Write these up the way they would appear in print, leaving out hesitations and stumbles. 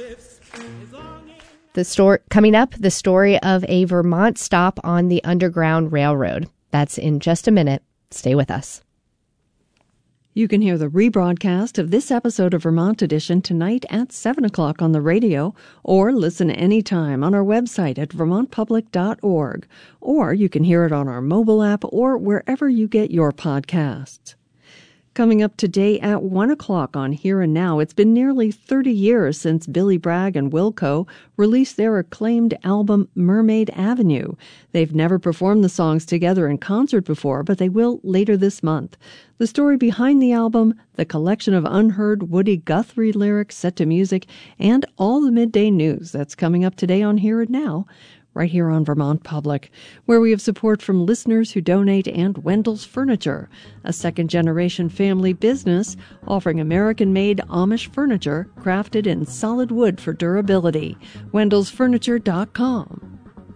Coming up, the story of a Vermont stop on the Underground Railroad. That's in just a minute. Stay with us. You can hear the rebroadcast of this episode of Vermont Edition tonight at 7 o'clock on the radio, or listen anytime on our website at vermontpublic.org. Or you can hear it on our mobile app or wherever you get your podcasts. Coming up today at 1 o'clock on Here and Now, it's been nearly 30 years since Billy Bragg and Wilco released their acclaimed album Mermaid Avenue. They've never performed the songs together in concert before, but they will later this month. The story behind the album, the collection of unheard Woody Guthrie lyrics set to music, and all the midday news that's coming up today on Here and Now, right here on Vermont Public, where we have support from listeners who donate, and Wendell's Furniture, a second-generation family business offering American-made Amish furniture crafted in solid wood for durability. wendellsfurniture.com.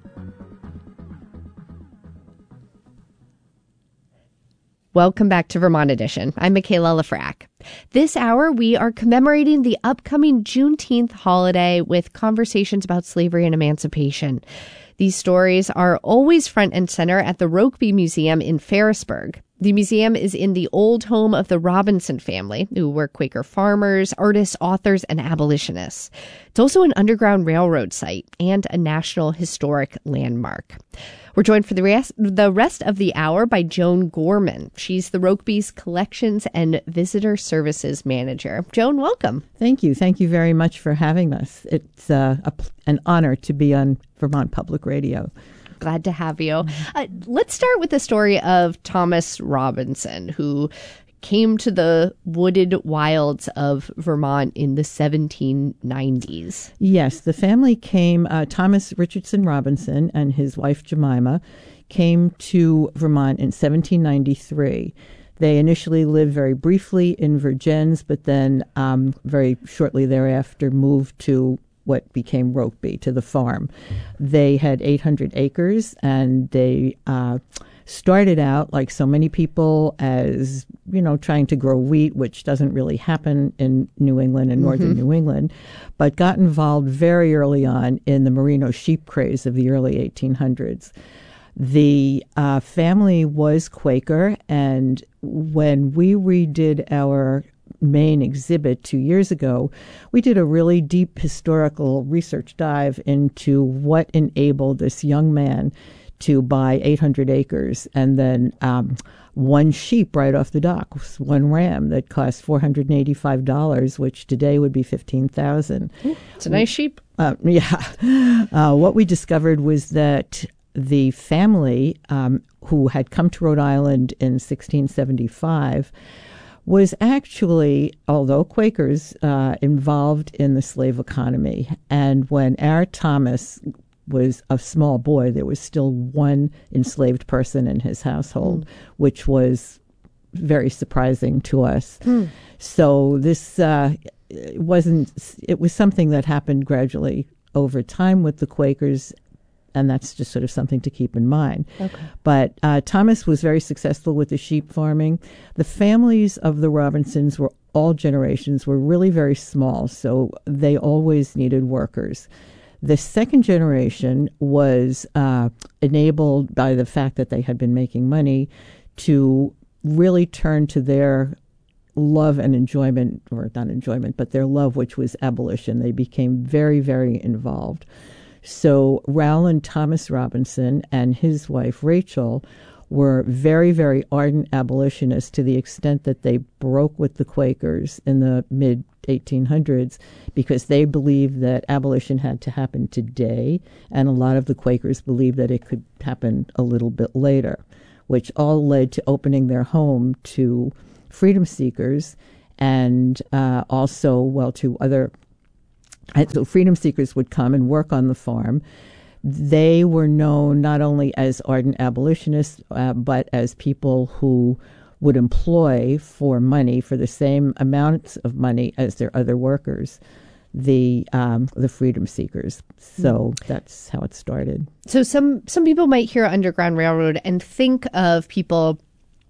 Welcome back to Vermont Edition. I'm Michaela Lafrac. This hour, we are commemorating the upcoming Juneteenth holiday with conversations about slavery and emancipation. These stories are always front and center at the Rokeby Museum in Ferrisburg. The museum is in the old home of the Robinson family, who were Quaker farmers, artists, authors, and abolitionists. It's also an Underground Railroad site and a National Historic Landmark. We're joined for the rest of the hour by Joan Gorman. She's the Rokeby's Collections and Visitor Services Manager. Joan, welcome. Thank you. Thank you very much for having us. It's an honor to be on Vermont Public Radio. Glad to have you. Let's start with the story of Thomas Robinson, who came to the wooded wilds of Vermont in the 1790s. Yes, the family came, Thomas Richardson Robinson and his wife Jemima came to Vermont in 1793. They initially lived very briefly in Vergennes, but then very shortly thereafter moved to what became Rokeby, to the farm. They had 800 acres, and they started out, like so many people, as, trying to grow wheat, which doesn't really happen in New England and northern New England, but got involved very early on in the merino sheep craze of the early 1800s. The family was Quaker, and when we redid our main exhibit 2 years ago, we did a really deep historical research dive into what enabled this young man to buy 800 acres and then one sheep right off the dock, one ram that cost $485, which today would be $15,000. It's a nice sheep. What we discovered was that the family who had come to Rhode Island in 1675 was actually, although Quakers, involved in the slave economy. And when our Thomas was a small boy, there was still one enslaved person in his household, which was very surprising to us. So this it was something that happened gradually over time with the Quakers, and that's just sort of something to keep in mind. Okay. But Thomas was very successful with the sheep farming. The families of the Robinsons all generations were really very small, so they always needed workers. The second generation was enabled by the fact that they had been making money to really turn to their love and enjoyment, or not enjoyment, but their love, which was abolition. They became very, very involved. So Rowland Thomas Robinson and his wife Rachel were very, very ardent abolitionists, to the extent that they broke with the Quakers in the mid-1800s because they believed that abolition had to happen today, and a lot of the Quakers believed that it could happen a little bit later, which all led to opening their home to freedom seekers and also, to other. So freedom seekers would come and work on the farm. They were known not only as ardent abolitionists, but as people who would employ for money, for the same amount of money as their other workers, the freedom seekers. So that's how it started. So some people might hear Underground Railroad and think of people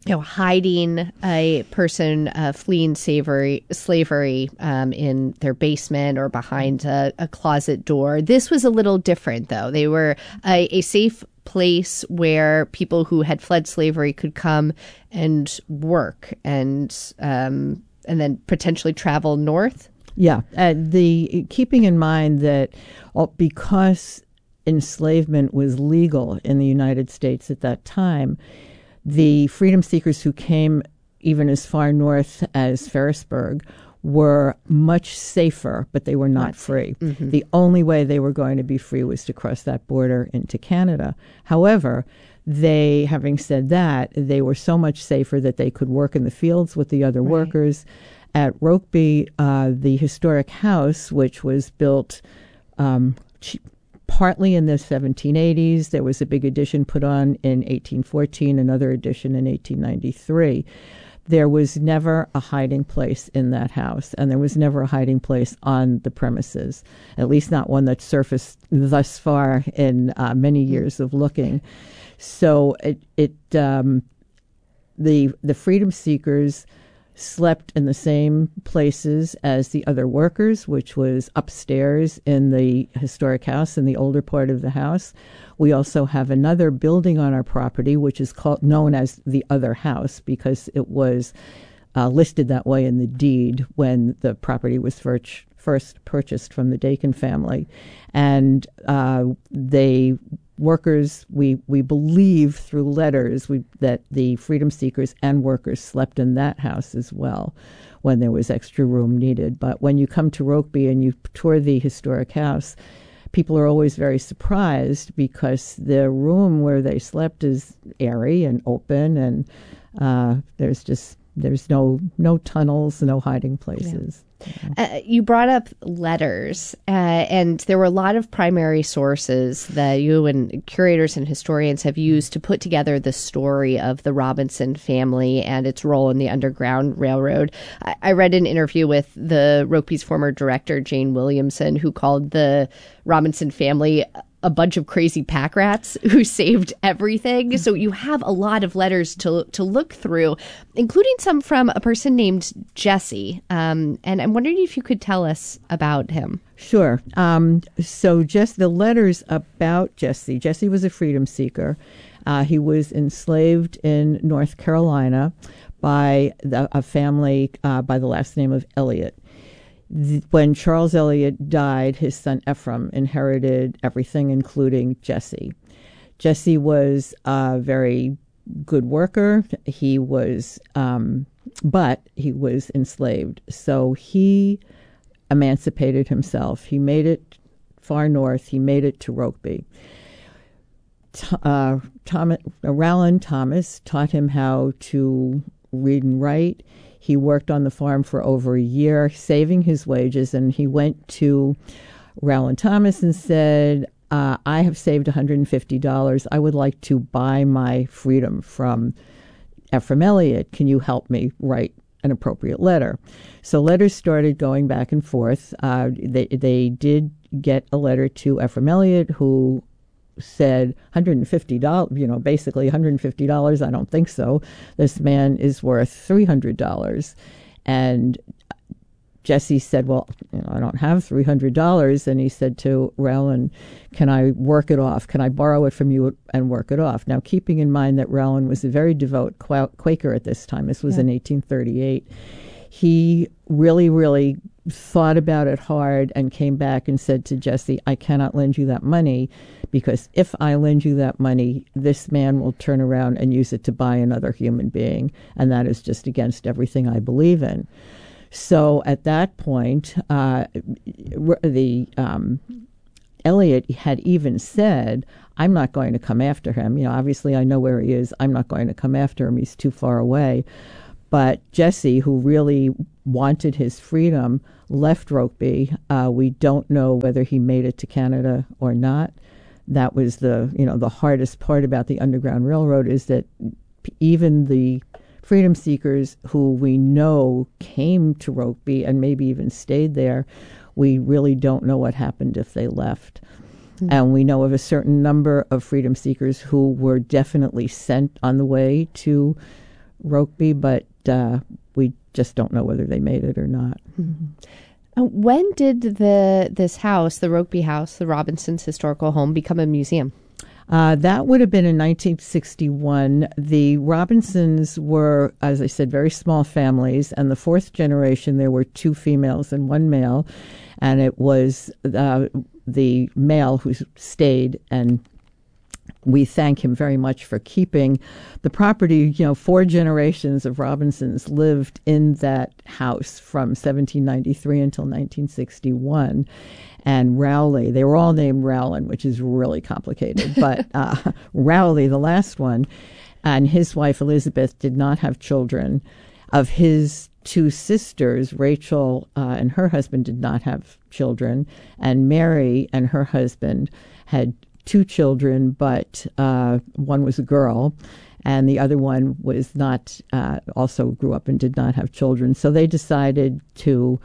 hiding a person fleeing slavery in their basement or behind a closet door. This was a little different, though. They were a safe place where people who had fled slavery could come and work and then potentially travel north. Yeah, keeping in mind that because enslavement was legal in the United States at that time, the freedom seekers who came even as far north as Ferrisburgh were much safer, but they were not free. Mm-hmm. The only way they were going to be free was to cross that border into Canada. However, having said that, they were so much safer that they could work in the fields with the other workers. At Rokeby, the historic house, which was built partly in the 1780s. There was a big addition put on in 1814, another addition in 1893. There was never a hiding place in that house, and there was never a hiding place on the premises, at least not one that surfaced thus far in many years of looking. So the freedom seekers slept in the same places as the other workers, which was upstairs in the historic house in the older part of the house. We also have another building on our property, which is known as the other house because it was listed that way in the deed when the property was first purchased from the Dakin family. And workers, we believe through letters that the freedom seekers and workers slept in that house as well when there was extra room needed. But when you come to Rokeby and you tour the historic house, people are always very surprised because the room where they slept is airy and open, and there's no tunnels, no hiding places. Yeah. You brought up letters, and there were a lot of primary sources that you and curators and historians have used to put together the story of the Robinson family and its role in the Underground Railroad. I read an interview with the Rokeby's former director, Jane Williamson, who called the Robinson family a bunch of crazy pack rats who saved everything. So you have a lot of letters to look through, including some from a person named Jesse. And I'm wondering if you could tell us about him. Sure. So just the letters about Jesse. Jesse was a freedom seeker. He was enslaved in North Carolina by a family by the last name of Elliott. When Charles Elliott died, his son Ephraim inherited everything, including Jesse. Jesse was a very good worker. He was, but he was enslaved. So he emancipated himself. He made it far north. He made it to Rokeby. Rowland Thomas taught him how to read and write. He worked on the farm for over a year, saving his wages, and he went to Rowland Thomas and said, I have saved $150. I would like to buy my freedom from Ephraim Elliott. Can you help me write an appropriate letter? So letters started going back and forth. They did get a letter to Ephraim Elliott, who said $150, basically $150. I don't think so. This man is worth $300. And Jesse said, well, I don't have $300. And he said to Rowland, can I work it off? Can I borrow it from you and work it off? Now, keeping in mind that Rowland was a very devout Quaker at this time. This was in 1838. He really, really thought about it hard and came back and said to Jesse, I cannot lend you that money because if I lend you that money, this man will turn around and use it to buy another human being. And that is just against everything I believe in. So at that point, Elliott had even said, I'm not going to come after him. Obviously I know where he is. I'm not going to come after him. He's too far away. But Jesse, who really wanted his freedom, left Rokeby. We don't know whether he made it to Canada or not. That was the hardest part about the Underground Railroad is that even the freedom seekers who we know came to Rokeby and maybe even stayed there, we really don't know what happened if they left. Mm-hmm. And we know of a certain number of freedom seekers who were definitely sent on the way to Rokeby, but we just don't know whether they made it or not. When did this house, the Rokeby House, the Robinsons' historical home, become a museum? That would have been in 1961. The Robinsons were, as I said, very small families, and the fourth generation, there were 2 females and 1 male, and it was the male who stayed, and we thank him very much for keeping the property. 4 generations of Robinsons lived in that house from 1793 until 1961. And Rowley, they were all named Rowland, which is really complicated. But Rowley, the last one, and his wife Elizabeth did not have children. Of his 2 sisters, Rachel and her husband did not have children. And Mary and her husband had 2 children, but one was a girl, and the other one was not, also grew up and did not have children. So they decided to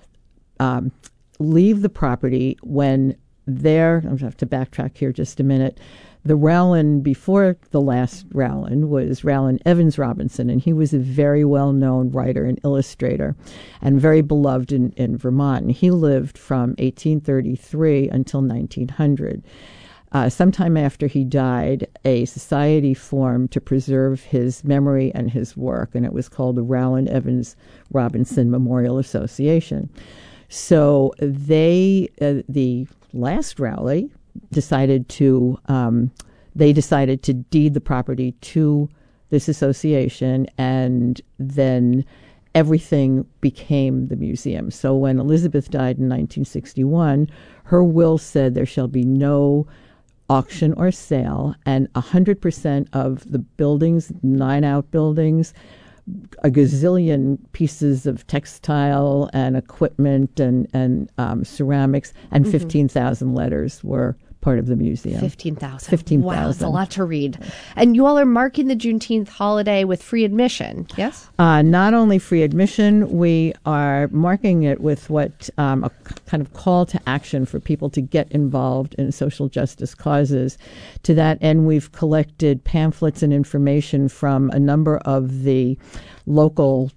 leave the property when I'm going to have to backtrack here just a minute. The Rowland before the last Rowland was Rowland Evans Robinson, and he was a very well-known writer and illustrator and very beloved in Vermont. And he lived from 1833 until 1900. Sometime after he died, a society formed to preserve his memory and his work, and it was called the Rowland Evans Robinson Memorial Association. So the last Rowley decided to deed the property to this association, and then everything became the museum. So when Elizabeth died in 1961, her will said there shall be no auction or sale, and 100% of the buildings, 9 outbuildings, a gazillion pieces of textile and equipment and ceramics, and 15,000 letters were part of the museum. 15,000. 15,000. Wow, that's a lot to read. And you all are marking the Juneteenth holiday with free admission, yes? Not only free admission, we are marking it with what a kind of call to action for people to get involved in social justice causes. To that end, we've collected pamphlets and information from a number of the local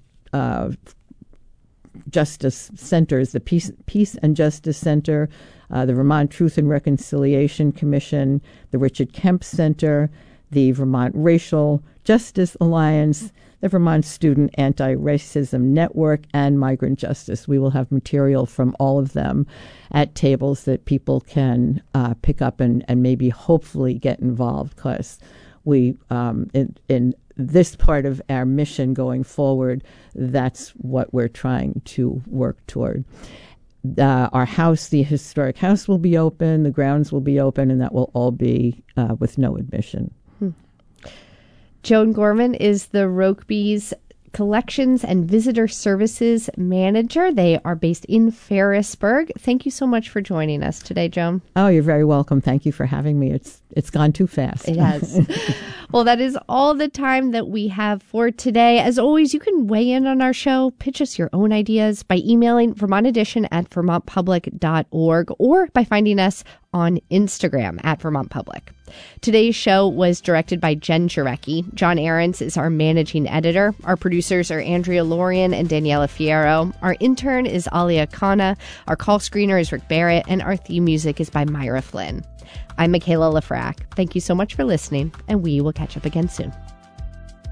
justice centers, the Peace and Justice Center, the Vermont Truth and Reconciliation Commission, the Richard Kemp Center, the Vermont Racial Justice Alliance, the Vermont Student Anti-Racism Network, and Migrant Justice. We will have material from all of them at tables that people can pick up and maybe hopefully get involved, because we, in this part of our mission going forward, that's what we're trying to work toward. Our house, the historic house, will be open, the grounds will be open, and that will all be with no admission. Joan Gorman is the Rokeby's Collections and Visitor Services Manager. They are based in Ferrisburg. Thank you so much for joining us today, Joan. Oh, you're very welcome. Thank you for having me. It's gone too fast. It has. Well, that is all the time that we have for today. As always, you can weigh in on our show, pitch us your own ideas by emailing vermontedition@vermontpublic.org or by finding us on Instagram @VermontPublic. Today's show was directed by Jen Jarecki. John Ahrens is our managing editor. Our producers are Andrea Lorian and Daniela Fierro. Our intern is Alia Khanna. Our call screener is Rick Barrett, and our theme music is by Myra Flynn. I'm Michaela Lafrac. Thank you so much for listening, and we will catch up again soon.